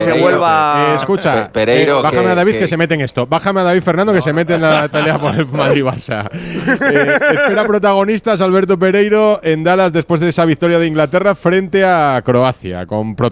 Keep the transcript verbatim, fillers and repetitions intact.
se vuelva… Eh, escucha, Pe- Pereiro, eh, bájame que- a David que, que- se mete en esto. Bájame a David Fernando que se mete en la pelea por el Madrid-Barça. Eh, espera protagonistas Alberto Pereiro en Dallas después de esa victoria de Inglaterra frente a Croacia, con